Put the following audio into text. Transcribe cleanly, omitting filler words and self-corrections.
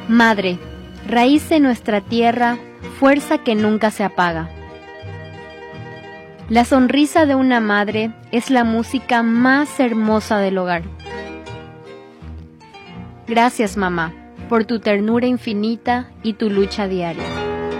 Madre, raíz de nuestra tierra, fuerza que nunca se apaga. La sonrisa de una madre es la música más hermosa del hogar. Gracias, mamá, por tu ternura infinita y tu lucha diaria.